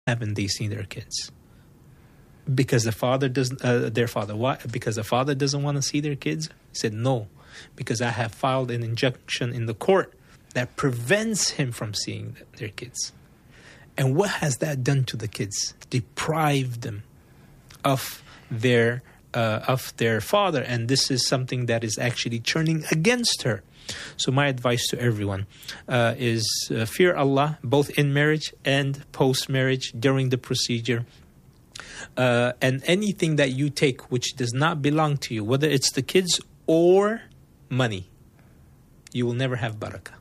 haven't they seen their kids? Because the father doesn't, their father. Why? Because the father doesn't want to see their kids? He said, no, because I have filed an injunction in the court that prevents him from seeing their kids. And what has that done to the kids? Deprived them of their father. And this is something that is actually turning against her. So my advice to everyone is fear Allah, both in marriage and post-marriage, during the procedure. And anything that you take which does not belong to you, whether it's the kids or money, you will never have barakah.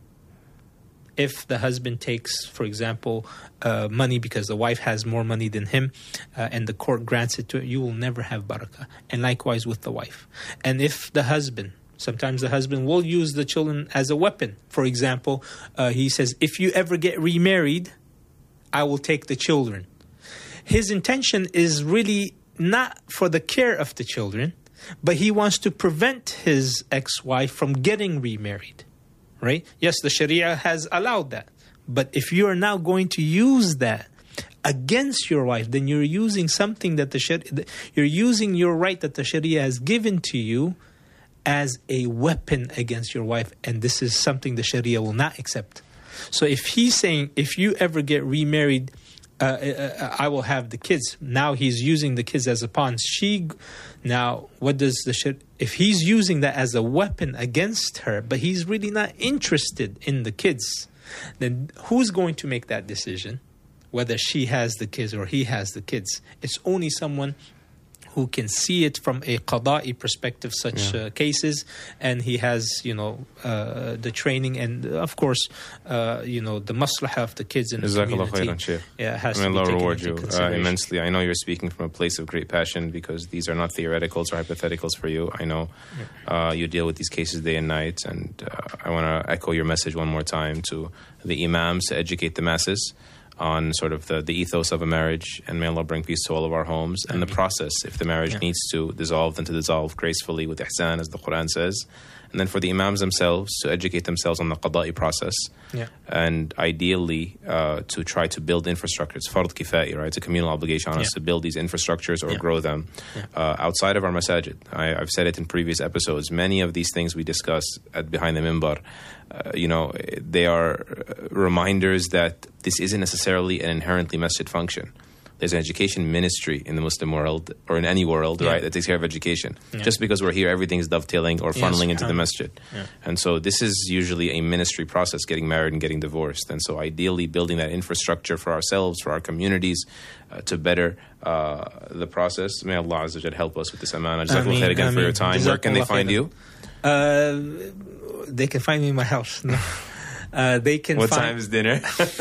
If the husband takes, for example, money because the wife has more money than him, and the court grants it to him, you will never have barakah. And likewise with the wife. And if the husband, sometimes the husband will use the children as a weapon. For example, he says, if you ever get remarried, I will take the children. His intention is really not for the care of the children, but he wants to prevent his ex-wife from getting remarried. Right? Yes, the Sharia has allowed that. But if you are now going to use that against your wife, then you're using something that you're using your right that the Sharia has given to you as a weapon against your wife. And this is something the Sharia will not accept. So if he's saying, if you ever get remarried, I will have the kids. Now he's using the kids as a pawn. Now, what does if he's using that as a weapon against her, but he's really not interested in the kids, then who's going to make that decision? Whether she has the kids or he has the kids. It's only someone who can see it from a qada'i perspective, such cases, and he has, the training and, of course, the maslahah of the kids in the community. Has to be taken reward into you consideration. immensely. I know you're speaking from a place of great passion because these are not theoreticals or hypotheticals for you. I know you deal with these cases day and night, and I want to echo your message one more time to the imams to educate the masses on sort of the ethos of a marriage, and may Allah bring peace to all of our homes, and the process, if the marriage needs to dissolve, then to dissolve gracefully with ihsan, as the Quran says. And then for the imams themselves to educate themselves on the qada'i process, and ideally to try to build infrastructure. It's fard kifai, right? It's a communal obligation on us to build these infrastructures or grow them outside of our masajid. I've said it in previous episodes. Many of these things we discuss behind the minbar, they are reminders that this isn't necessarily an inherently masjid function. There's an education ministry in the Muslim world, or in any world, right, that takes care of education. Just because we're here, everything's dovetailing or funneling into the masjid. And so this is usually a ministry process, getting married and getting divorced. And so ideally building that infrastructure for ourselves, for our communities, to better the process. May Allah Azza wa Jal help us with this amana. Jazakallah khair again for your time. Where can they find you? They can find me in my house. No. They can. What time is dinner?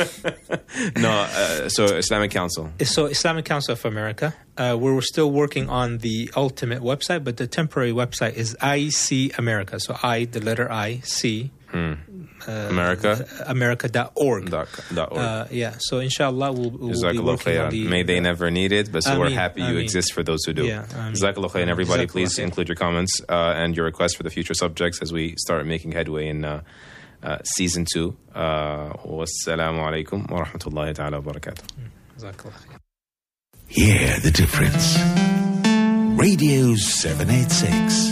So Islamic Council. So Islamic Council of America. We're still working on the ultimate website, but the temporary website is IC America. So I, the letter I, C. America? America.org. So inshallah we'll be working on the... May they never need it, but so we're happy you exist for those who do. Jazakallah khair. And everybody, please include your comments and your requests for the future subjects as we start making headway in season 2. Wassalamu alaikum wa rahmatullahi ta'ala wa barakatuh. Hear the difference. Radio 786.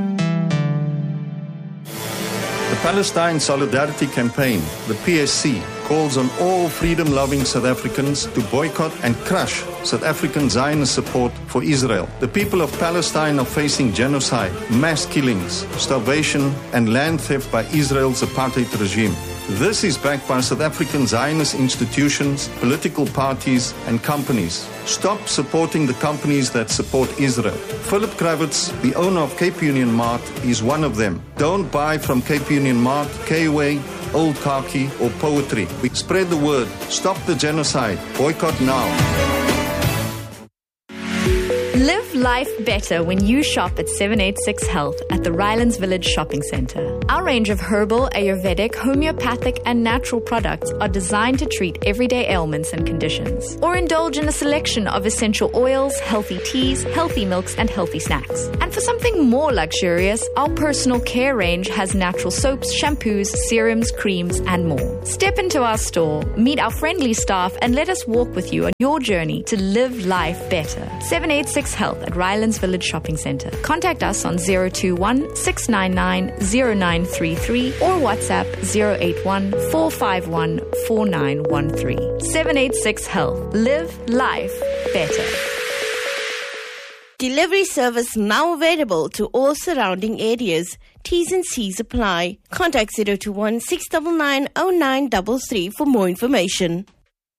The Palestine Solidarity Campaign, the PSC, calls on all freedom-loving South Africans to boycott and crush South African Zionist support for Israel. The people of Palestine are facing genocide, mass killings, starvation, and land theft by Israel's apartheid regime. This is backed by South African Zionist institutions, political parties, and companies. Stop supporting the companies that support Israel. Philip Kravitz, the owner of Cape Union Mart, is one of them. Don't buy from Cape Union Mart, K-Way, Old Khaki, or Poetry. We spread the word. Stop the genocide. Boycott now. Live life better when you shop at 786 Health at the Rylands Village Shopping Centre. Our range of herbal, Ayurvedic, homeopathic and natural products are designed to treat everyday ailments and conditions. Or indulge in a selection of essential oils, healthy teas, healthy milks and healthy snacks. And for something more luxurious, our personal care range has natural soaps, shampoos, serums, creams and more. Step into our store, meet our friendly staff and let us walk with you on your journey to live life better. 786 Health at Rylands Village Shopping Centre. Contact us on 021 699 0933 or WhatsApp 081 451 4913. 786 Health. Live life better. Delivery service now available to all surrounding areas. T's and C's apply. Contact 021 699 0933 for more information.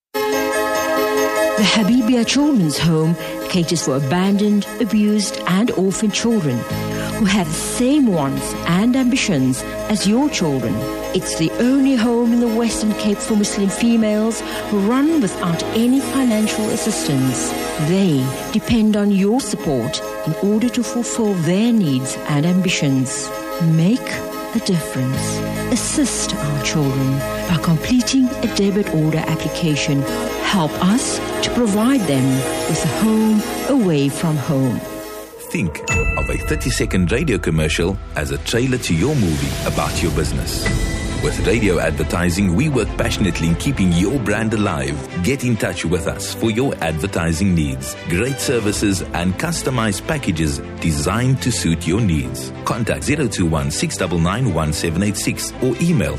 The Habibia Children's Home caters for abandoned, abused and orphaned children who have the same wants and ambitions as your children. It's the only home in the Western Cape for Muslim females run without any financial assistance. They depend on your support in order to fulfill their needs and ambitions. Make a difference. Assist our children by completing a debit order application. Help us to provide them with a home away from home. Think of a 30-second radio commercial as a trailer to your movie about your business. With radio advertising, we work passionately in keeping your brand alive. Get in touch with us for your advertising needs. Great services and customized packages designed to suit your needs. Contact 021 699 1786 or email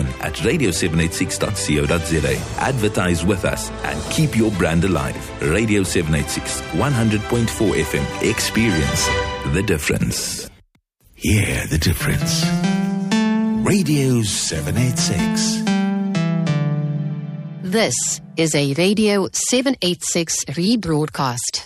admin@radio786.co.za. Advertise with us and keep your brand alive. Radio 786, 100.4 FM. Experience the difference. Hear the difference. Radio 786. This is a Radio 786 rebroadcast.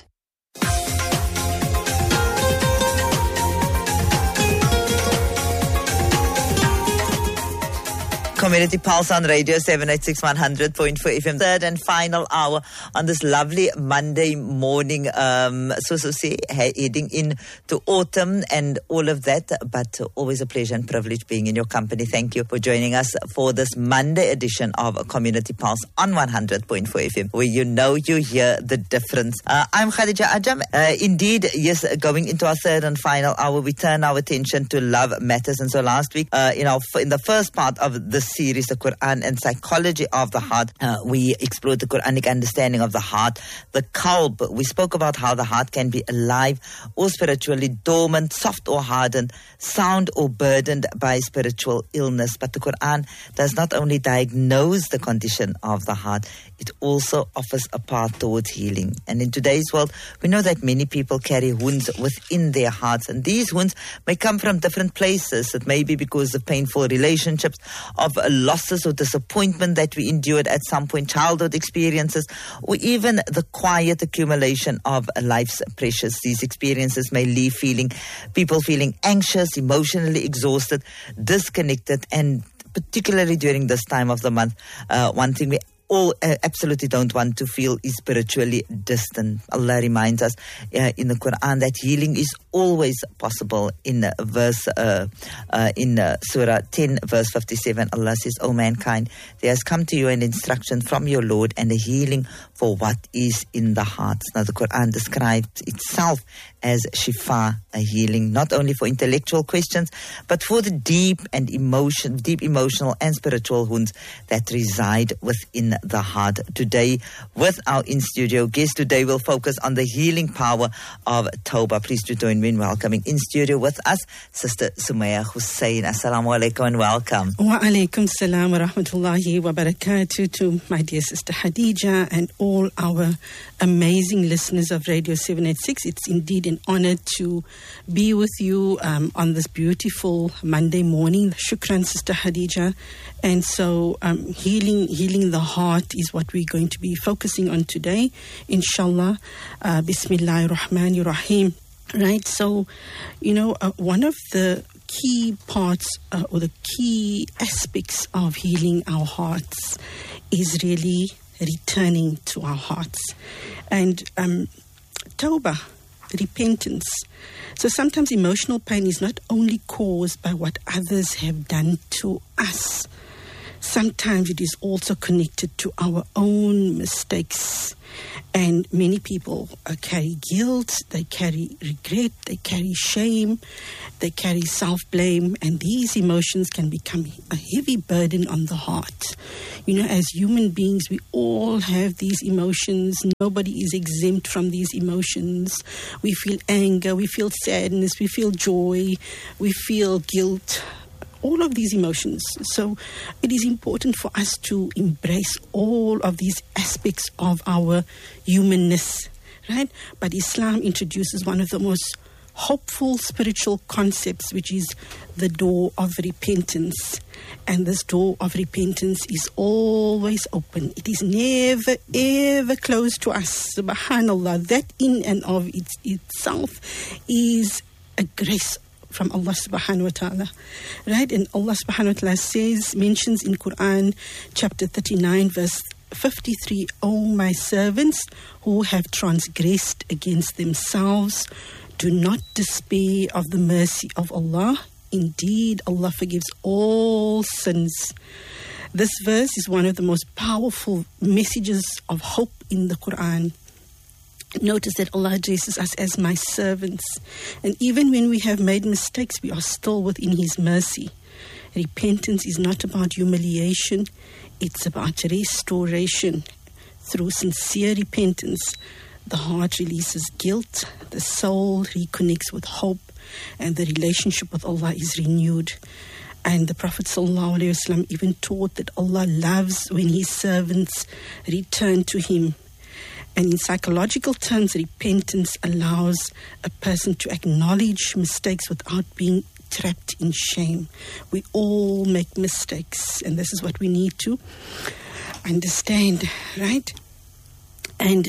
Community Pulse on Radio 786 100.4 FM. Third and final hour on this lovely Monday morning. Heading into autumn and all of that. But always a pleasure and privilege being in your company. Thank you for joining us for this Monday edition of Community Pulse on 100.4 FM, where you hear the difference. I'm Khadija Ajam. Indeed, yes, going into our third and final hour, we turn our attention to love matters. And so last week, in the first part of this series, the Quran and Psychology of the Heart, we explored the Quranic understanding of the heart, the qalb. We spoke about how the heart can be alive or spiritually dormant, soft or hardened, sound or burdened by spiritual illness. But the Quran does not only diagnose the condition of the heart, it also offers a path towards healing. And in today's world, we know that many people carry wounds within their hearts, and these wounds may come from different places. It may be because of painful relationships, of losses or disappointment that we endured at some point, childhood experiences, or even the quiet accumulation of life's pressures. These experiences may leave people feeling anxious, emotionally exhausted, disconnected, and particularly during this time of the month, one thing we all absolutely don't want to feel is spiritually distant. Allah reminds us in the Quran that healing is always possible. In Surah 10 verse 57, Allah says, "O mankind, there has come to you an instruction from your Lord and a healing for what is in the heart." Now the Quran describes itself as shifa, a healing, not only for intellectual questions, but for the deep emotional and spiritual wounds that reside within the heart. Today, with our in-studio guest, today we'll focus on the healing power of Tawbah. Please do join me in welcoming in studio with us, Sister Sumaya Hussein. Assalamu alaikum and welcome. Wa alaikum salam wa rahmatullahi wa barakatuh to my dear Sister Khadija and all our amazing listeners of Radio 786. It's indeed an honor to be with you on this beautiful Monday morning. Shukran, Sister Khadija. And so healing the heart is what we're going to be focusing on today, inshallah. Bismillahir Rahmanir Rahim. Right, so, one of the key parts or the key aspects of healing our hearts is really returning to our hearts. And Tawbah repentance. So sometimes emotional pain is not only caused by what others have done to us. Sometimes it is also connected to our own mistakes. And many people carry guilt, they carry regret, they carry shame, they carry self-blame, and these emotions can become a heavy burden on the heart. You know, as human beings, we all have these emotions. Nobody is exempt from these emotions. We feel anger, we feel sadness, we feel joy, we feel guilt. All of these emotions. So it is important for us to embrace all of these aspects of our humanness, right? But Islam introduces one of the most hopeful spiritual concepts, which is the door of repentance. And this door of repentance is always open. It is never, ever closed to us. Subhanallah, that in and of itself is a grace from Allah subhanahu wa ta'ala, right? And Allah subhanahu wa ta'ala mentions in Quran chapter 39 verse 53, O my servants who have transgressed against themselves, do not despair of the mercy of Allah. Indeed, Allah forgives all sins. This verse is one of the most powerful messages of hope in the Quran. Notice that Allah addresses us as my servants. And even when we have made mistakes, we are still within His mercy. Repentance is not about humiliation. It's about restoration. Through sincere repentance, the heart releases guilt, the soul reconnects with hope, and the relationship with Allah is renewed. And the Prophet ﷺ even taught that Allah loves when His servants return to Him. And in psychological terms, repentance allows a person to acknowledge mistakes without being trapped in shame. We all make mistakes, and this is what we need to understand, right? And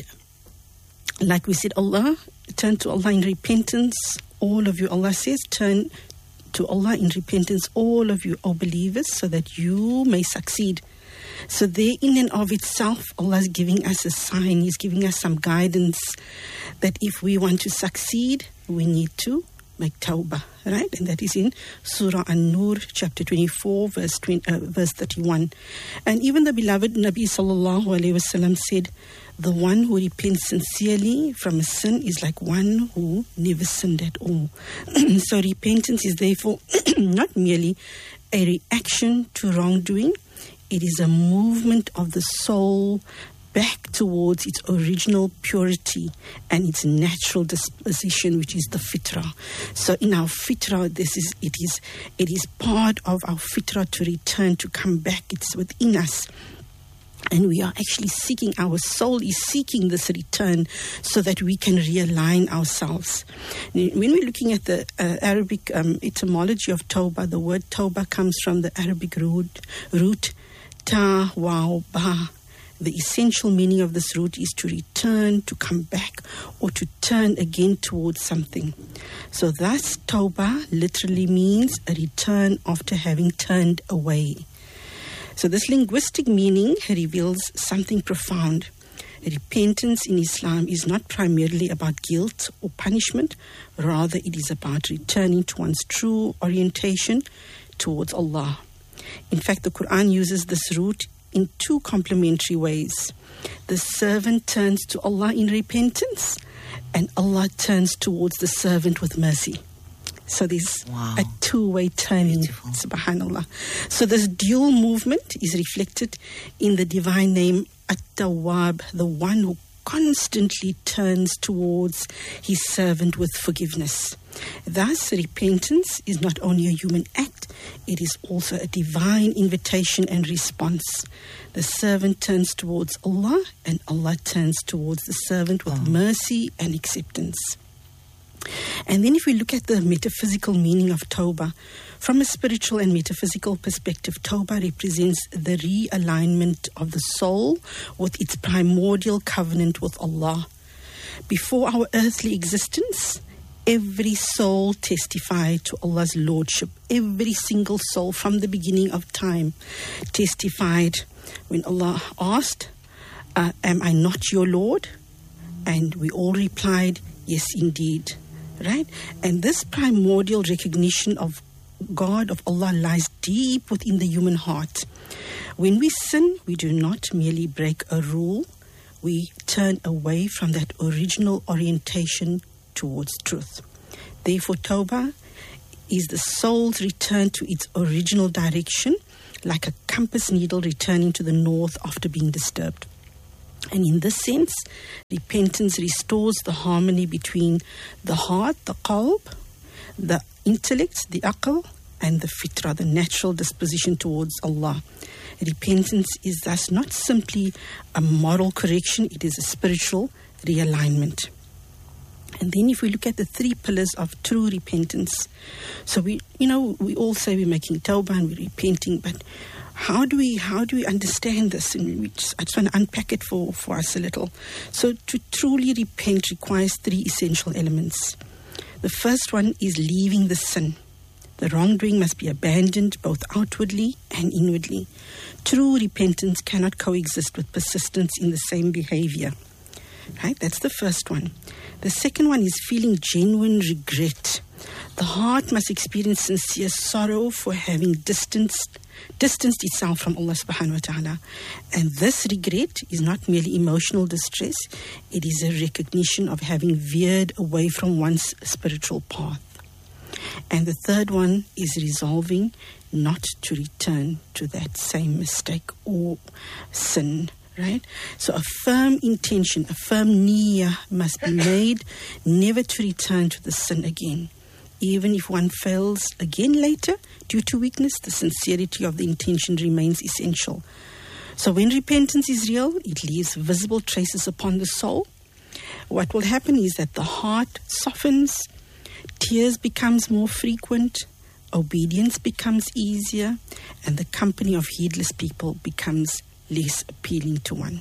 like we said, turn to Allah in repentance. All of you, Allah says, turn to Allah in repentance, all of you, O believers, so that you may succeed. So there in and of itself, Allah is giving us a sign. He's giving us some guidance that if we want to succeed, we need to make tawbah, right? And that is in Surah An-Nur, chapter 24, verse 31. And even the beloved Nabi sallallahu alaihi wasallam said, the one who repents sincerely from a sin is like one who never sinned at all. So repentance is therefore not merely a reaction to wrongdoing. It is a movement of the soul back towards its original purity and its natural disposition, which is the fitrah. So in our fitrah, it is part of our fitrah to return, to come back. It's within us. And we are actually seeking, our soul is seeking this return so that we can realign ourselves. When we're looking at the Arabic etymology of tawbah, the word tawbah comes from the Arabic root ta, waw, ba. The essential meaning of this root is to return, to come back, or to turn again towards something. So thus, tawbah literally means a return after having turned away. So this linguistic meaning reveals something profound. Repentance in Islam is not primarily about guilt or punishment. Rather, it is about returning to one's true orientation towards Allah. In fact, the Quran uses this root in two complementary ways. The servant turns to Allah in repentance, and Allah turns towards the servant with mercy. So there's a two-way turning, subhanallah. So this dual movement is reflected in the divine name At-Tawwab, the one who constantly turns towards his servant with forgiveness. Thus, repentance is not only a human act, it is also a divine invitation and response. The servant turns towards Allah, and Allah turns towards the servant with mercy and acceptance. And then if we look at the metaphysical meaning of tawbah, from a spiritual and metaphysical perspective, tawbah represents the realignment of the soul with its primordial covenant with Allah. Before our earthly existence, every soul testified to Allah's lordship. Every single soul from the beginning of time testified when Allah asked, am I not your Lord? And we all replied, Yes, indeed. Right? And this primordial recognition of God, of Allah, lies deep within the human heart. When we sin, we do not merely break a rule, we turn away from that original orientation towards truth. Therefore, Tawbah is the soul's return to its original direction, like a compass needle returning to the north after being disturbed. And in this sense, repentance restores the harmony between the heart, the qalb, the intellect, the aql, and the fitrah, the natural disposition towards Allah. Repentance is thus not simply a moral correction, it is a spiritual realignment. And then if we look at the three pillars of true repentance, so we all say we're making tawbah and we're repenting, but how do we understand this? And I just want to unpack it for us a little. So to truly repent requires three essential elements. The first one is leaving the sin. The wrongdoing must be abandoned both outwardly and inwardly. True repentance cannot coexist with persistence in the same behavior. Right? That's the first one. The second one is feeling genuine regret. The heart must experience sincere sorrow for having distanced itself from Allah subhanahu wa ta'ala. And this regret is not merely emotional distress, it is a recognition of having veered away from one's spiritual path. And the third one is resolving not to return to that same mistake or sin. Right? So a firm intention, a firm niyyah must be made never to return to the sin again. Even if one fails again later due to weakness, the sincerity of the intention remains essential. So when repentance is real, it leaves visible traces upon the soul. What will happen is that the heart softens, tears becomes more frequent, obedience becomes easier, and the company of heedless people becomes less appealing to one.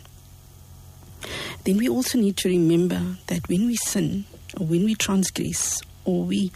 Then we also need to remember that when we sin, or when we transgress, or we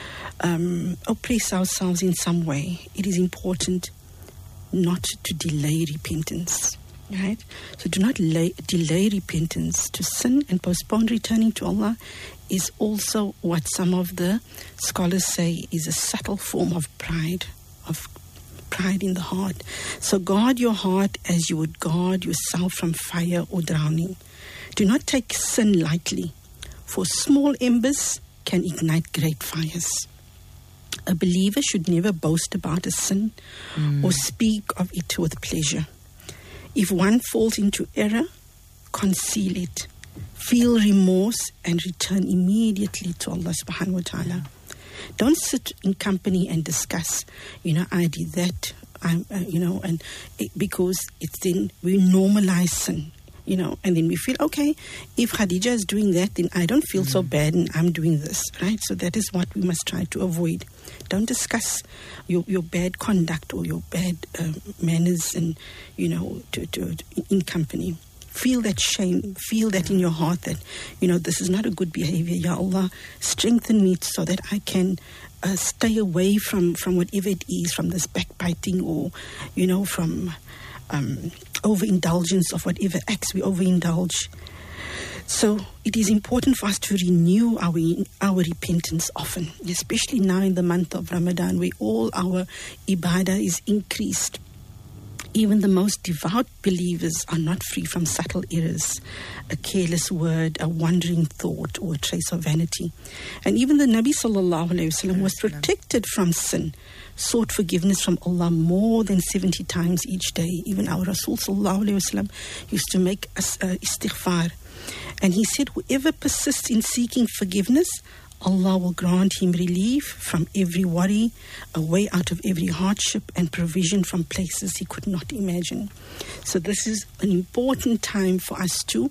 oppress ourselves in some way, it is important not to delay repentance. Right? So do not delay repentance. To sin and postpone returning to Allah is also what some of the scholars say is a subtle form of pride in the heart. So guard your heart as you would guard yourself from fire or drowning. Do not take sin lightly, for small embers can ignite great fires. A believer should never boast about a sin or speak of it with pleasure. If one falls into error, conceal it. Feel remorse and return immediately to Allah subhanahu wa ta'ala. Don't sit in company and discuss, I did that, because it's then we normalize sin, and then we feel, okay, if Khadija is doing that, then I don't feel so bad and I'm doing this, right? So that is what we must try to avoid. Don't discuss your bad conduct or your bad manners and, in company. Feel that shame, feel that in your heart that, this is not a good behavior. Ya Allah, strengthen me so that I can stay away from whatever it is, from this backbiting or, from overindulgence of whatever acts we overindulge. So it is important for us to renew our repentance often, especially now in the month of Ramadan, where all our ibadah is increased. Even the most devout believers are not free from subtle errors, a careless word, a wandering thought, or a trace of vanity. And even the Nabi sallallahu alayhi wasallam was protected from sin, sought forgiveness from Allah more than 70 times each day. Even our Rasul sallallahu alayhi wasallam used to make istighfar. And he said, whoever persists in seeking forgiveness, Allah will grant him relief from every worry, a way out of every hardship, and provision from places he could not imagine. So this is an important time for us to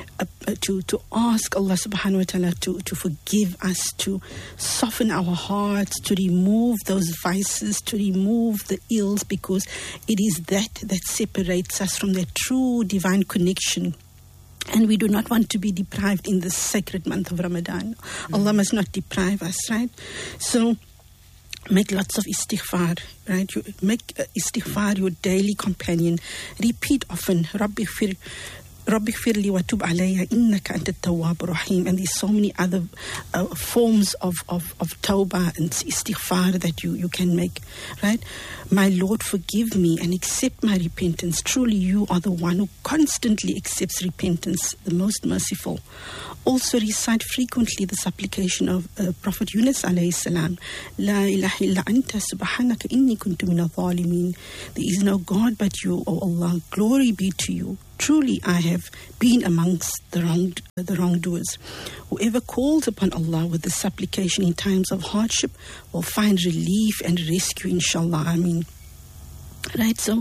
ask Allah subhanahu wa ta'ala to forgive us, to soften our hearts, to remove those vices, to remove the ills, because it is that separates us from that true divine connection. And we do not want to be deprived in this sacred month of Ramadan. Allah must not deprive us, right? So make lots of istighfar, right? You make istighfar your daily companion. Repeat often, Rabbi Fir, Rabbi Firli wa tub alayya innaka anta at-tawwab rahim, and there's so many other forms of tawbah and istighfar that you can make, right? My Lord, forgive me and accept my repentance. Truly you are the one who constantly accepts repentance, the most merciful. Also recite frequently the supplication of Prophet Yunus alayhi salam, La ilaha illa anta subhanaka inni kuntu min adh-dhalimin. There is no God but you, O Allah. Glory be to you. Truly I have been amongst the wrongdoers. Whoever calls upon Allah with the supplication in times of hardship will find relief and rescue, inshallah. Ameen. Right, so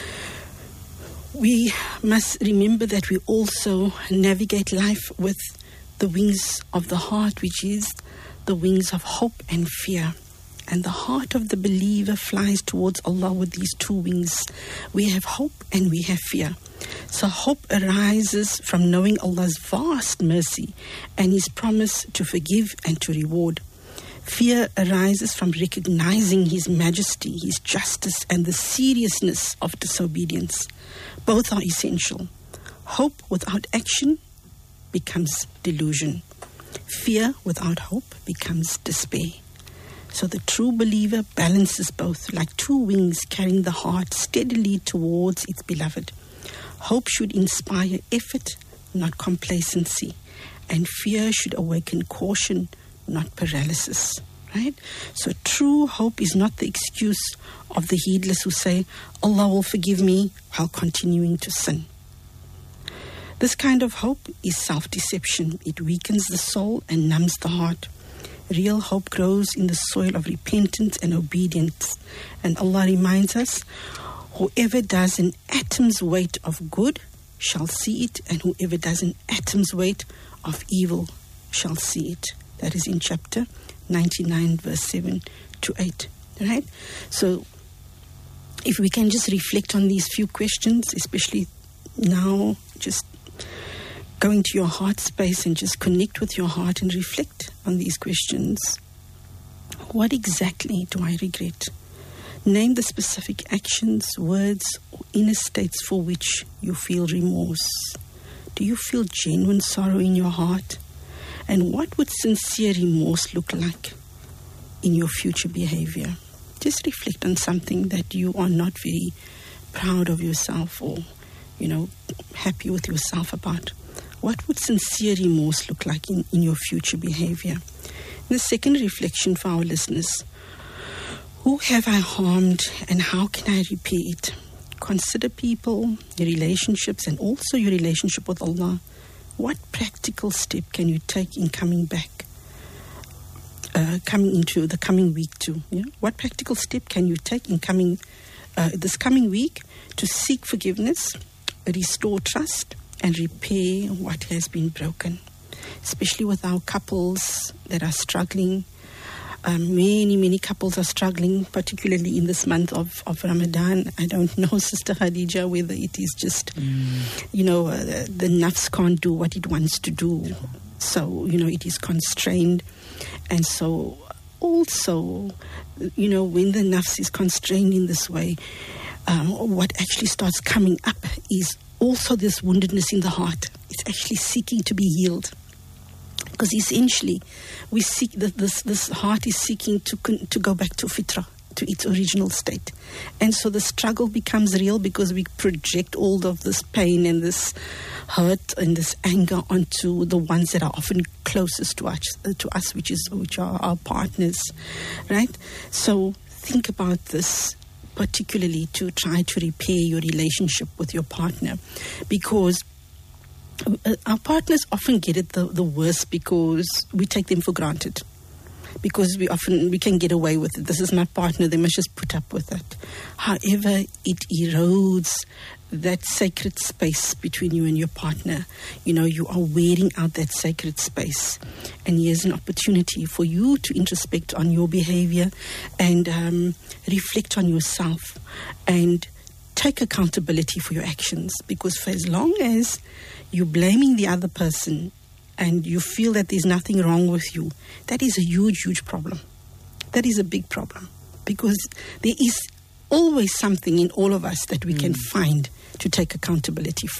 we must remember that we also navigate life with the wings of the heart, which is the wings of hope and fear. And the heart of the believer flies towards Allah with these two wings. We have hope and we have fear. So hope arises from knowing Allah's vast mercy and His promise to forgive and to reward. Fear arises from recognizing His majesty, His justice, and the seriousness of disobedience. Both are essential. Hope without action becomes delusion. Fear without hope becomes despair. So the true believer balances both, like two wings carrying the heart steadily towards its beloved. Hope should inspire effort, not complacency. And fear should awaken caution, not paralysis. Right? So true hope is not the excuse of the heedless who say, Allah will forgive me while continuing to sin. This kind of hope is self-deception. It weakens the soul and numbs the heart. Real hope grows in the soil of repentance and obedience. And Allah reminds us, whoever does an atom's weight of good shall see it, and whoever does an atom's weight of evil shall see it. That is in chapter 99, verse 7 to 8. Right? So if we can just reflect on these few questions, especially now, just go into your heart space and just connect with your heart and reflect on these questions. What exactly do I regret? Name the specific actions, words, or inner states for which you feel remorse. Do you feel genuine sorrow in your heart? And what would sincere remorse look like in your future behavior? Just reflect on something that you are not very proud of yourself or, happy with yourself about. What would sincere remorse look like in your future behavior? The second reflection for our listeners: who have I harmed and how can I repay it? Consider people, your relationships, and also your relationship with Allah. What practical step can you take in coming into the coming week too? Yeah? What practical step can you take in this coming week to seek forgiveness, restore trust, and repair what has been broken? Especially with our couples that are struggling. Many couples are struggling, particularly in this month of Ramadan. I don't know, Sister Khadija, whether it is just, the nafs can't do what it wants to do. So, it is constrained. And so also, when the nafs is constrained in this way, what actually starts coming up is also this woundedness in the heart. It's actually seeking to be healed. Because essentially, we seek this heart is seeking to go back to fitrah, to its original state. And so the struggle becomes real because we project all of this pain and this hurt and this anger onto the ones that are often closest to us, which are our partners, right? So think about this, particularly to try to repair your relationship with your partner, because our partners often get it the worst because we take them for granted. Because we can get away with it. This is my partner, they must just put up with it. However, it erodes that sacred space between you and your partner. You are wearing out that sacred space. And here's an opportunity for you to introspect on your behavior and reflect on yourself and take accountability for your actions. Because for as long as you're blaming the other person and you feel that there's nothing wrong with you, that is a huge problem. That is a big problem. Because there is always something in all of us that we can find to take accountability for.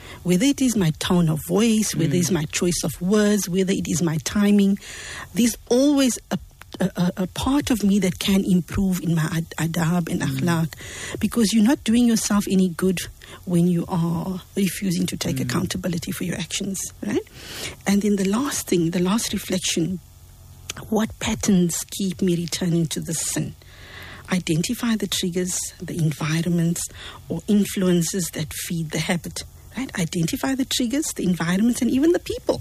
Whether it is my tone of voice, whether it's my choice of words, whether it is my timing, there's always a part of me that can improve in my adab and akhlaq, because you're not doing yourself any good when you are refusing to take accountability for your actions, right? And then the last reflection, what patterns keep me returning to the sin? Identify the triggers, the environments or influences that feed the habit. Right? Identify the triggers, the environments, and even the people